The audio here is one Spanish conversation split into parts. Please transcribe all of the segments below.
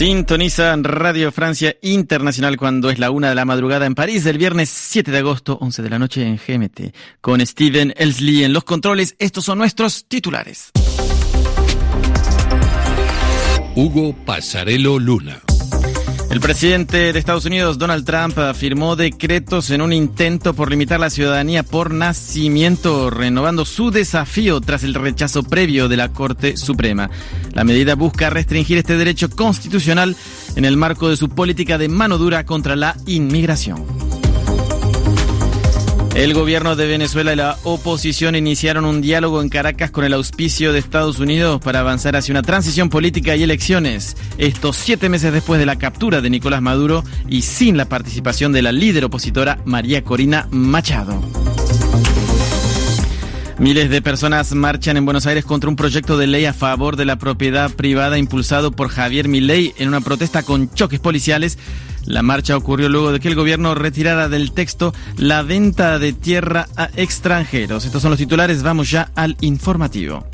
Sintoniza Radio Francia Internacional cuando es la 1 de la madrugada en París, del viernes 7 de agosto, 11 de la noche en GMT. Con Steven Elsley en los controles, estos son nuestros titulares. Hugo Passarello Luna. El presidente de Estados Unidos, Donald Trump, firmó decretos en un intento por limitar la ciudadanía por nacimiento, renovando su desafío tras el rechazo previo de la Corte Suprema. La medida busca restringir este derecho constitucional en el marco de su política de mano dura contra la inmigración. El gobierno de Venezuela y la oposición iniciaron un diálogo en Caracas con el auspicio de Estados Unidos para avanzar hacia una transición política y elecciones. Esto 7 meses después de la captura de Nicolás Maduro y sin la participación de la líder opositora María Corina Machado. Miles de personas marchan en Buenos Aires contra un proyecto de ley a favor de la propiedad privada impulsado por Javier Milei en una protesta con choques policiales. La marcha ocurrió luego de que el gobierno retirara del texto la venta de tierra a extranjeros. Estos son los titulares, vamos ya al informativo.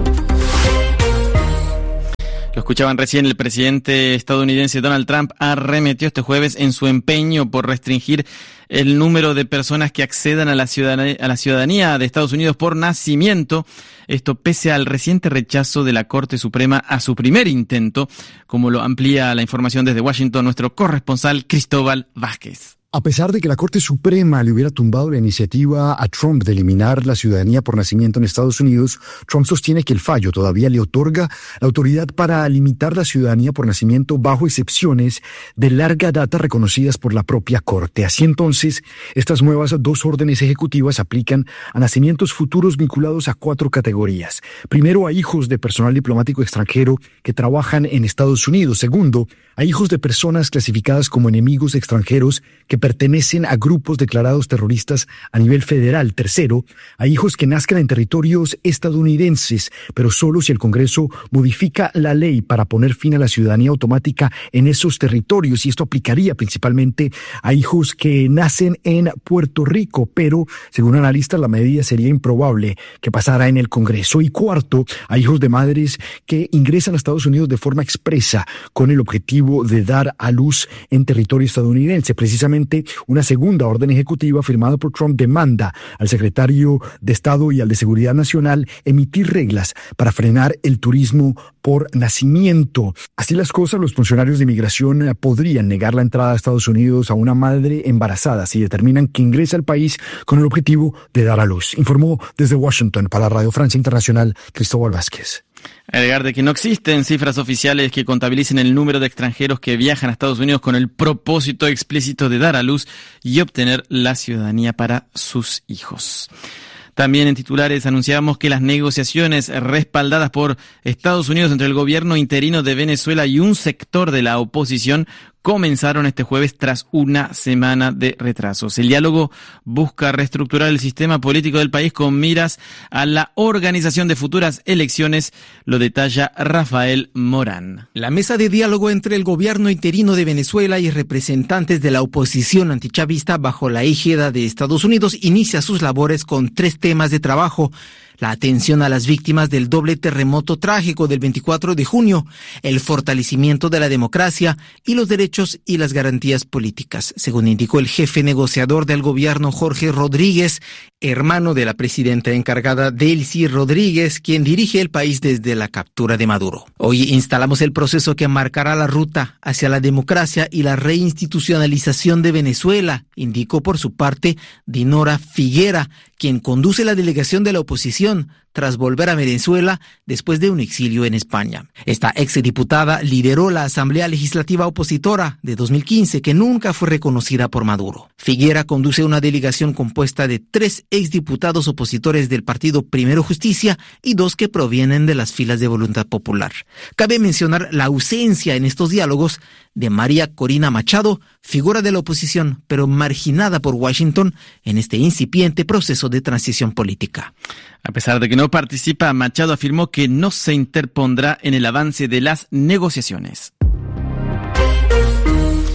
Lo escuchaban recién, el presidente estadounidense Donald Trump arremetió este jueves en su empeño por restringir el número de personas que accedan a la ciudadanía de Estados Unidos por nacimiento. Esto pese al reciente rechazo de la Corte Suprema a su primer intento, como lo amplía la información desde Washington nuestro corresponsal Cristóbal Vázquez. A pesar de que la Corte Suprema le hubiera tumbado la iniciativa a Trump de eliminar la ciudadanía por nacimiento en Estados Unidos, Trump sostiene que el fallo todavía le otorga la autoridad para limitar la ciudadanía por nacimiento bajo excepciones de larga data reconocidas por la propia Corte. Así entonces, estas nuevas 2 órdenes ejecutivas aplican a nacimientos futuros vinculados a 4 categorías. Primero, a hijos de personal diplomático extranjero que trabajan en Estados Unidos. Segundo, a hijos de personas clasificadas como enemigos extranjeros que pertenecen a grupos declarados terroristas a nivel federal. Tercero, a hijos que nazcan en territorios estadounidenses, pero solo si el Congreso modifica la ley para poner fin a la ciudadanía automática en esos territorios. Y esto aplicaría principalmente a hijos que nacen en Puerto Rico, pero según analistas la medida sería improbable que pasara en el Congreso. Y cuarto, a hijos de madres que ingresan a Estados Unidos de forma expresa con el objetivo de dar a luz en territorio estadounidense. Precisamente una segunda orden ejecutiva firmada por Trump demanda al secretario de Estado y al de Seguridad Nacional emitir reglas para frenar el turismo por nacimiento. Así las cosas, los funcionarios de inmigración podrían negar la entrada a Estados Unidos a una madre embarazada si determinan que ingresa al país con el objetivo de dar a luz. Informó desde Washington para Radio Francia Internacional Cristóbal Vázquez. Agregar de que no existen cifras oficiales que contabilicen el número de extranjeros que viajan a Estados Unidos con el propósito explícito de dar a luz y obtener la ciudadanía para sus hijos. También en titulares anunciábamos que las negociaciones respaldadas por Estados Unidos entre el gobierno interino de Venezuela y un sector de la oposición comenzaron este jueves tras una semana de retrasos. El diálogo busca reestructurar el sistema político del país con miras a la organización de futuras elecciones, lo detalla Rafael Morán. La mesa de diálogo entre el gobierno interino de Venezuela y representantes de la oposición antichavista bajo la égida de Estados Unidos inicia sus labores con 3 temas de trabajo: la atención a las víctimas del doble terremoto trágico del 24 de junio, el fortalecimiento de la democracia y los derechos y las garantías políticas, según indicó el jefe negociador del gobierno Jorge Rodríguez, hermano de la presidenta encargada Delcy Rodríguez, quien dirige el país desde la captura de Maduro. Hoy instalamos el proceso que marcará la ruta hacia la democracia y la reinstitucionalización de Venezuela, indicó por su parte Dinora Figuera, quien conduce la delegación de la oposición tras volver a Venezuela después de un exilio en España. Esta exdiputada lideró la Asamblea Legislativa Opositora de 2015, que nunca fue reconocida por Maduro. Figuera conduce una delegación compuesta de 3 exdiputados opositores del partido Primero Justicia y 2 que provienen de las filas de Voluntad Popular. Cabe mencionar la ausencia en estos diálogos de María Corina Machado, figura de la oposición, pero marginada por Washington en este incipiente proceso de transición política. A pesar de que no participa, Machado afirmó que no se interpondrá en el avance de las negociaciones.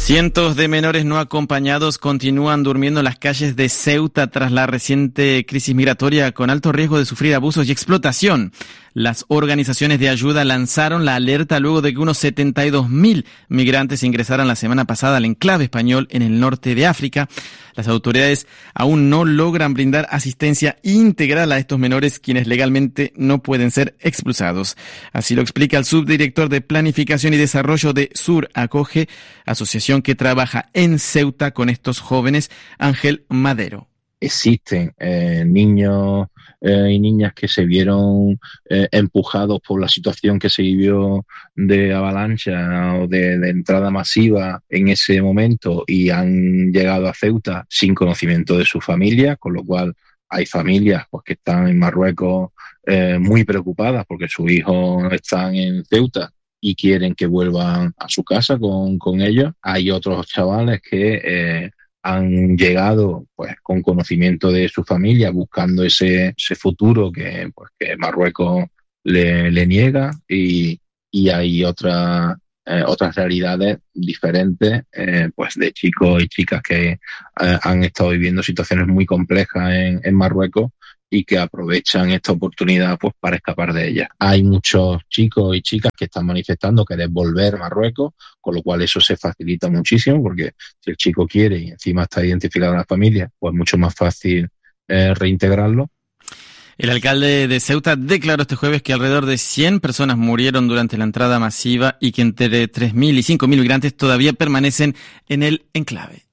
Cientos de menores no acompañados continúan durmiendo en las calles de Ceuta tras la reciente crisis migratoria con alto riesgo de sufrir abusos y explotación. Las organizaciones de ayuda lanzaron la alerta luego de que unos 72.000 migrantes ingresaran la semana pasada al enclave español en el norte de África. Las autoridades aún no logran brindar asistencia integral a estos menores, quienes legalmente no pueden ser expulsados. Así lo explica el subdirector de Planificación y Desarrollo de Sur Acoge, asociación que trabaja en Ceuta con estos jóvenes, Ángel Madero. Existen niños y niñas que se vieron empujados por la situación que se vivió de avalancha o de entrada masiva en ese momento y han llegado a Ceuta sin conocimiento de su familia, con lo cual hay familias pues, que están en Marruecos muy preocupadas porque sus hijos están en Ceuta y quieren que vuelvan a su casa con ellos. Hay otros chavales que han llegado pues con conocimiento de su familia buscando ese futuro que Marruecos le niega y hay otras realidades diferentes pues de chicos y chicas que han estado viviendo situaciones muy complejas en Marruecos y que aprovechan esta oportunidad pues para escapar de ella. Hay muchos chicos y chicas que están manifestando querer volver a Marruecos, con lo cual eso se facilita muchísimo, porque si el chico quiere y encima está identificado en la familia, pues mucho más fácil reintegrarlo. El alcalde de Ceuta declaró este jueves que alrededor de 100 personas murieron durante la entrada masiva y que entre 3.000 y 5.000 migrantes todavía permanecen en el enclave.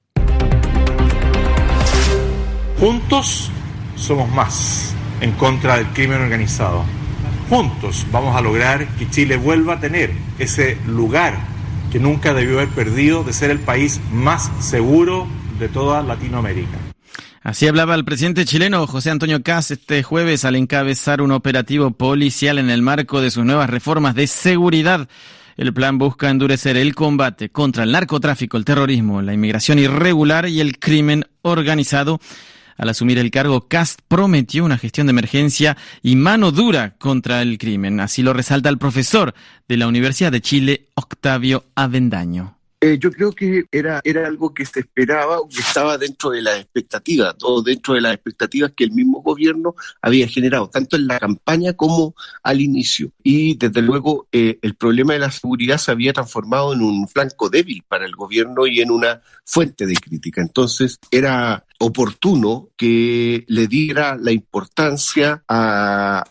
Juntos somos más en contra del crimen organizado. Juntos vamos a lograr que Chile vuelva a tener ese lugar que nunca debió haber perdido de ser el país más seguro de toda Latinoamérica. Así hablaba el presidente chileno José Antonio Kast este jueves al encabezar un operativo policial en el marco de sus nuevas reformas de seguridad. El plan busca endurecer el combate contra el narcotráfico, el terrorismo, la inmigración irregular y el crimen organizado. Al asumir el cargo, Kast prometió una gestión de emergencia y mano dura contra el crimen. Así lo resalta el profesor de la Universidad de Chile, Octavio Avendaño. Yo creo que era algo que se esperaba, que estaba dentro de las expectativas, todo dentro de las expectativas que el mismo gobierno había generado, tanto en la campaña como al inicio. Y desde luego el problema de la seguridad se había transformado en un flanco débil para el gobierno y en una fuente de crítica. Entonces era oportuno que le diera la importancia a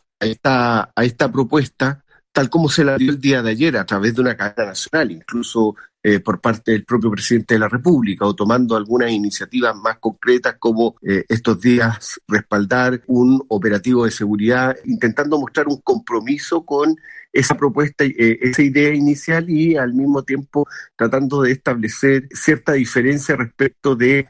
esta propuesta, tal como se la dio el día de ayer a través de una cadena nacional, incluso por parte del propio presidente de la República, o tomando algunas iniciativas más concretas como estos días respaldar un operativo de seguridad, intentando mostrar un compromiso con esa propuesta, esa idea inicial, y al mismo tiempo tratando de establecer cierta diferencia respecto de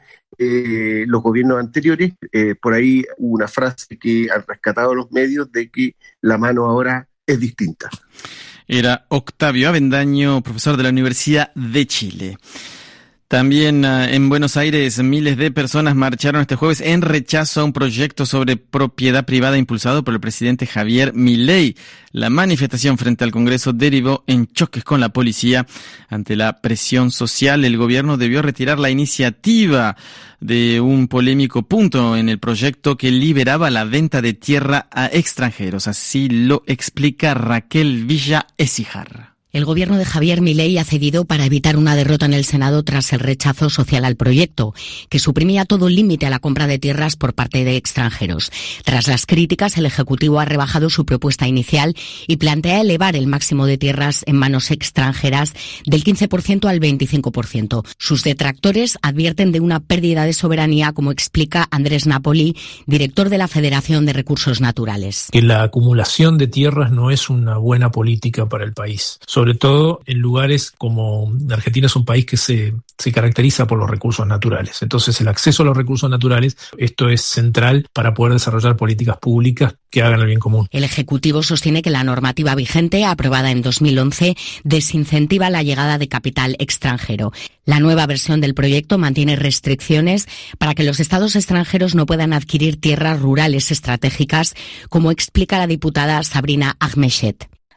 los gobiernos anteriores. Por ahí hubo una frase que han rescatado los medios de que la mano ahora es distinta. Era Octavio Avendaño, profesor de la Universidad de Chile. También en Buenos Aires, miles de personas marcharon este jueves en rechazo a un proyecto sobre propiedad privada impulsado por el presidente Javier Milei. La manifestación frente al Congreso derivó en choques con la policía. Ante la presión social, el gobierno debió retirar la iniciativa de un polémico punto en el proyecto que liberaba la venta de tierra a extranjeros. Así lo explica Raquel Villa Écijar. El gobierno de Javier Milei ha cedido para evitar una derrota en el Senado tras el rechazo social al proyecto, que suprimía todo límite a la compra de tierras por parte de extranjeros. Tras las críticas, el Ejecutivo ha rebajado su propuesta inicial y plantea elevar el máximo de tierras en manos extranjeras del 15% al 25%. Sus detractores advierten de una pérdida de soberanía, como explica Andrés Napoli, director de la Federación de Recursos Naturales. Que la acumulación de tierras no es una buena política para el país. Sobre todo en lugares como Argentina es un país que se caracteriza por los recursos naturales. Entonces el acceso a los recursos naturales, esto es central para poder desarrollar políticas públicas que hagan el bien común. El Ejecutivo sostiene que la normativa vigente, aprobada en 2011, desincentiva la llegada de capital extranjero. La nueva versión del proyecto mantiene restricciones para que los estados extranjeros no puedan adquirir tierras rurales estratégicas, como explica la diputada Sabrina Ahmechet.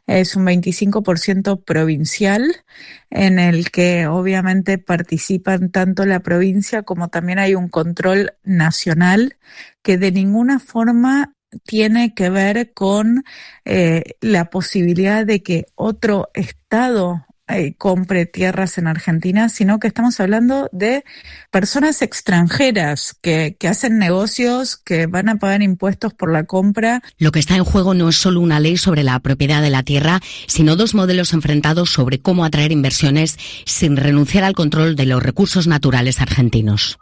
es un 25% provincial, en el que obviamente participan tanto la provincia como también hay un control nacional que de ninguna forma tiene que ver con la posibilidad de que otro estado compre tierras en Argentina, sino que estamos hablando de personas extranjeras que hacen negocios, que van a pagar impuestos por la compra. Lo que está en juego no es solo una ley sobre la propiedad de la tierra, sino dos modelos enfrentados sobre cómo atraer inversiones sin renunciar al control de los recursos naturales argentinos.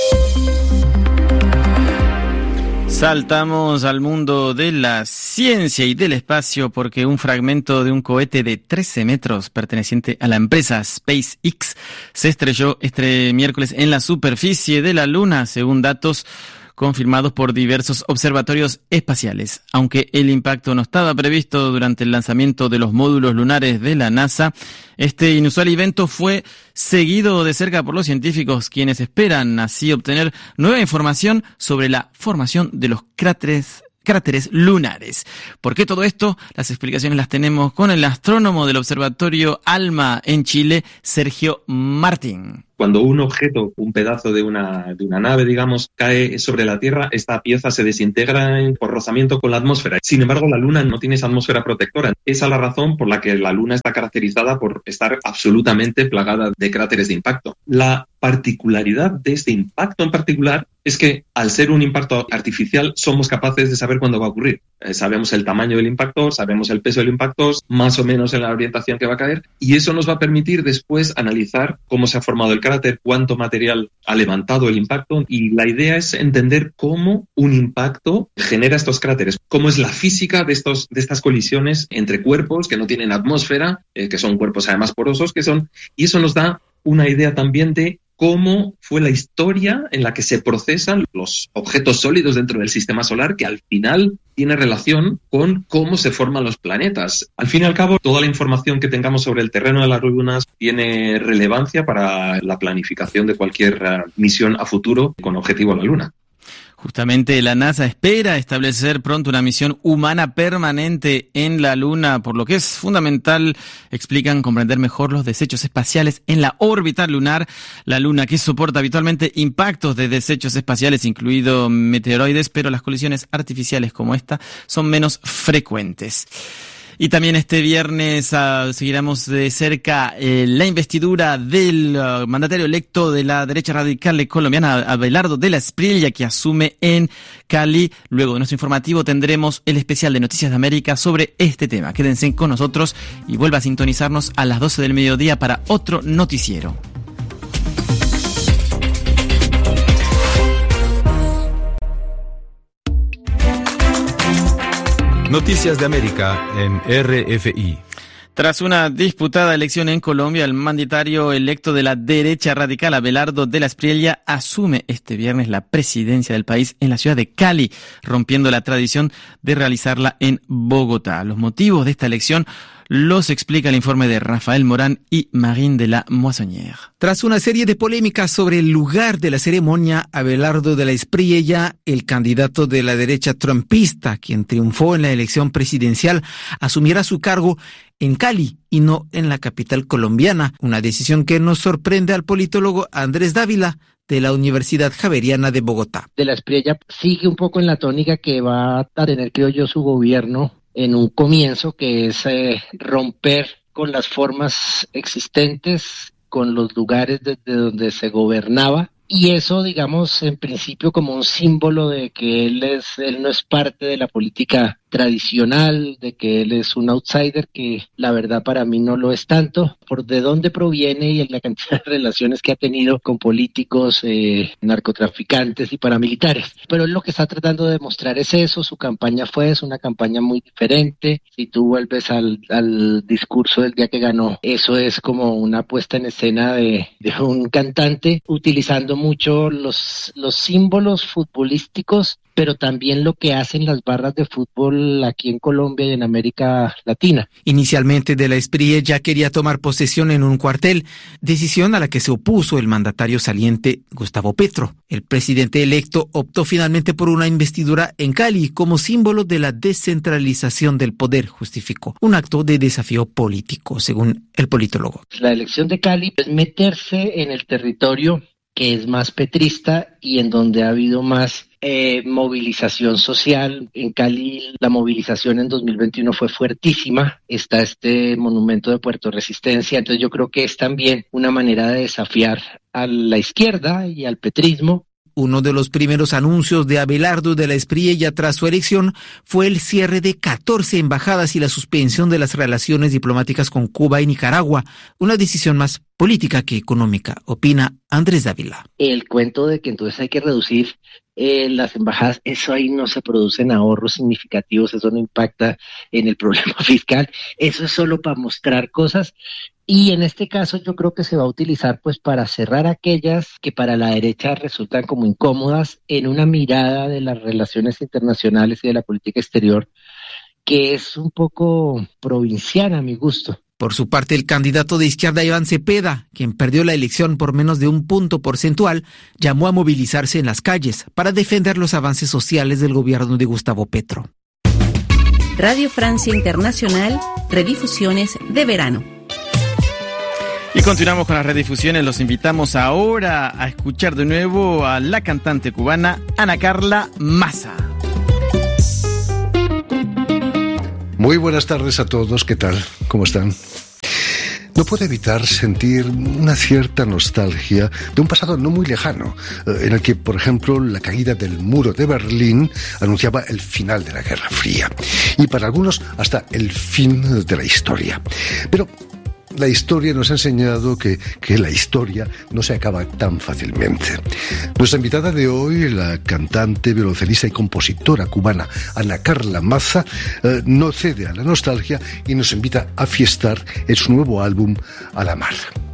Saltamos al mundo de la ciencia y del espacio porque un fragmento de un cohete de 13 metros perteneciente a la empresa SpaceX se estrelló este miércoles en la superficie de la Luna, según datos confirmados por diversos observatorios espaciales. Aunque el impacto no estaba previsto durante el lanzamiento de los módulos lunares de la NASA, este inusual evento fue seguido de cerca por los científicos, quienes esperan así obtener nueva información sobre la formación de los cráteres lunares. ¿Por qué todo esto? Las explicaciones las tenemos con el astrónomo del Observatorio ALMA en Chile, Sergio Martín. Cuando un objeto, un pedazo de una nave, digamos, cae sobre la Tierra, esta pieza se desintegra por rozamiento con la atmósfera. Sin embargo, la Luna no tiene esa atmósfera protectora. Esa es la razón por la que la Luna está caracterizada por estar absolutamente plagada de cráteres de impacto. La particularidad de este impacto en particular es que, al ser un impacto artificial, somos capaces de saber cuándo va a ocurrir. Sabemos el tamaño del impacto, sabemos el peso del impacto, más o menos en la orientación que va a caer, y eso nos va a permitir después analizar cómo se ha formado el cráter, cuánto material ha levantado el impacto, y la idea es entender cómo un impacto genera estos cráteres, cómo es la física de estas colisiones entre cuerpos que no tienen atmósfera, que son cuerpos además porosos, y eso nos da una idea también de cómo fue la historia en la que se procesan los objetos sólidos dentro del sistema solar, que al final tiene relación con cómo se forman los planetas. Al fin y al cabo, toda la información que tengamos sobre el terreno de las lunas tiene relevancia para la planificación de cualquier misión a futuro con objetivo a la Luna. Justamente la NASA espera establecer pronto una misión humana permanente en la Luna, por lo que es fundamental, explican, comprender mejor los desechos espaciales en la órbita lunar. La Luna, que soporta habitualmente impactos de desechos espaciales, incluidos meteoroides, pero las colisiones artificiales como esta son menos frecuentes. Y también este viernes seguiremos de cerca la investidura del mandatario electo de la derecha radical colombiana, Abelardo de la Espriella, que asume en Cali. Luego de nuestro informativo tendremos el especial de Noticias de América sobre este tema. Quédense con nosotros y vuelva a sintonizarnos a las 12 del mediodía para otro noticiero. Noticias de América en RFI. Tras una disputada elección en Colombia, el mandatario electo de la derecha radical, Abelardo de la Espriella, asume este viernes la presidencia del país en la ciudad de Cali, rompiendo la tradición de realizarla en Bogotá. Los motivos de esta elección los explica el informe de Rafael Morán y Marine de la Moissonnière. Tras una serie de polémicas sobre el lugar de la ceremonia, Abelardo de la Espriella, el candidato de la derecha trumpista, quien triunfó en la elección presidencial, asumirá su cargo en Cali y no en la capital colombiana, una decisión que nos sorprende al politólogo Andrés Dávila, de la Universidad Javeriana de Bogotá. De la Espriella sigue un poco en la tónica que va a tener, creo yo, su gobierno en un comienzo, que es romper con las formas existentes, con los lugares desde donde se gobernaba, y eso, digamos, en principio como un símbolo de que él no es parte de la política tradicional, de que él es un outsider, que la verdad para mí no lo es tanto, por de dónde proviene y la cantidad de relaciones que ha tenido con políticos, narcotraficantes y paramilitares. Pero él lo que está tratando de demostrar es eso. Su campaña es una campaña muy diferente. Si tú vuelves al discurso del día que ganó, eso es como una puesta en escena de un cantante utilizando mucho los símbolos futbolísticos pero también lo que hacen las barras de fútbol aquí en Colombia y en América Latina. Inicialmente De la Espriella ya quería tomar posesión en un cuartel, decisión a la que se opuso el mandatario saliente Gustavo Petro. El presidente electo optó finalmente por una investidura en Cali como símbolo de la descentralización del poder, justificó. Un acto de desafío político, según el politólogo. La elección de Cali es meterse en el territorio que es más petrista y en donde ha habido más movilización social. En Cali la movilización en 2021 fue fuertísima. Está este monumento de Puerto Resistencia. Entonces yo creo que es también una manera de desafiar a la izquierda y al petrismo. Uno de los primeros anuncios de Abelardo De la Espriella tras su elección fue el cierre de 14 embajadas y la suspensión de las relaciones diplomáticas con Cuba y Nicaragua, una decisión más política que económica, opina Andrés Dávila. El cuento de que entonces hay que reducir las embajadas, eso ahí no se producen ahorros significativos, eso no impacta en el problema fiscal, eso es solo para mostrar cosas. Y en este caso yo creo que se va a utilizar pues para cerrar aquellas que para la derecha resultan como incómodas en una mirada de las relaciones internacionales y de la política exterior que es un poco provinciana a mi gusto. Por su parte, el candidato de izquierda Iván Cepeda, quien perdió la elección por menos de 1 punto porcentual, llamó a movilizarse en las calles para defender los avances sociales del gobierno de Gustavo Petro. Radio Francia Internacional, redifusiones de verano. Y continuamos con las redifusiones. Los invitamos ahora a escuchar de nuevo a la cantante cubana Ana Carla Maza. Muy buenas tardes a todos, ¿qué tal? ¿Cómo están? No puedo evitar sentir una cierta nostalgia de un pasado no muy lejano, en el que, por ejemplo, la caída del muro de Berlín anunciaba el final de la Guerra Fría, y para algunos hasta el fin de la historia. Pero la historia nos ha enseñado que la historia no se acaba tan fácilmente. Nuestra invitada de hoy, la cantante, violoncelista y compositora cubana Ana Carla Maza, no cede a la nostalgia y nos invita a fiestar en su nuevo álbum A la Mar.